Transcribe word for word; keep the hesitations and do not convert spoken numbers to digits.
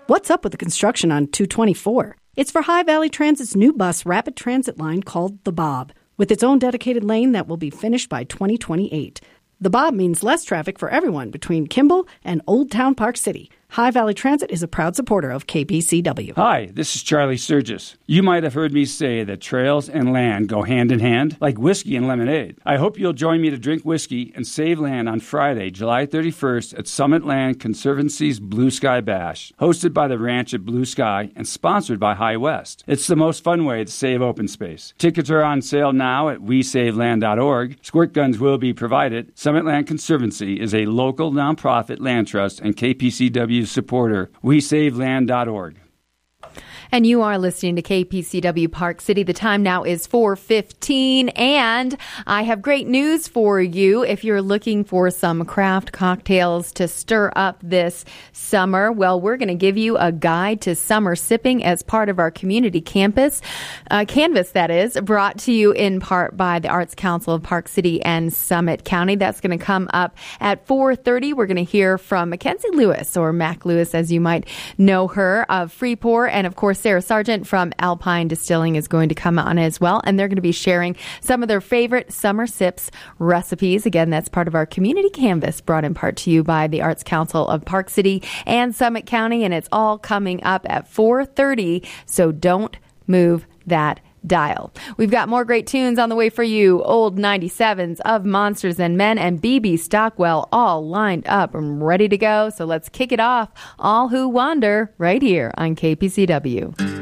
What's up with the construction on two twenty-four? It's for High Valley Transit's new bus rapid transit line called the Bob, with its own dedicated lane that will be finished by twenty twenty-eight. The Bob means less traffic for everyone between Kimball and Old Town Park City. High Valley Transit is a proud supporter of K P C W. Hi, this is Charlie Sturgis. You might have heard me say that trails and land go hand in hand, like whiskey and lemonade. I hope you'll join me to drink whiskey and save land on Friday, July thirty-first at Summit Land Conservancy's Blue Sky Bash, hosted by the Ranch at Blue Sky and sponsored by High West. It's the most fun way to save open space. Tickets are on sale now at we save land dot org. Squirt guns will be provided. Summit Land Conservancy is a local nonprofit land trust and K P C W supporter. we save land dot org. And you are listening to K P C W Park City. The time now is four fifteen, and I have great news for you. If you're looking for some craft cocktails to stir up this summer, well, we're going to give you a guide to summer sipping as part of our community campus, uh, canvas, that is, brought to you in part by the Arts Council of Park City and Summit County. That's going to come up at four thirty. We're going to hear from Mackenzie Lewis, or Mac Lewis, as you might know her, of Freeport, and of course, Sarah Sargent from Alpine Distilling is going to come on as well, and they're going to be sharing some of their favorite summer sips recipes. Again, that's part of our community canvas brought in part to you by the Arts Council of Park City and Summit County, and it's all coming up at four thirty, so don't move that dial. We've got more great tunes on the way for you. Old ninety-sevens of Monsters and Men and B B Stockwell all lined up and ready to go. So let's kick it off. All Who Wander right here on K P C W.